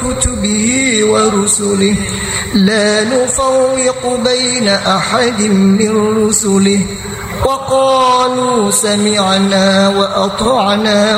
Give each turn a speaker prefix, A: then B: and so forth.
A: وكتبه ورسله لا نفرق بين أحد من رسله وقالوا سمعنا وأطعنا